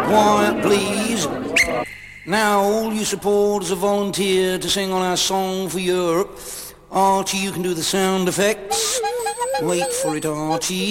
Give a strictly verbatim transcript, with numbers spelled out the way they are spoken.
Quiet, please. Now, all you supporters have volunteered to sing on our song for Europe. Archie, you can do the sound effects. Wait for it, Archie.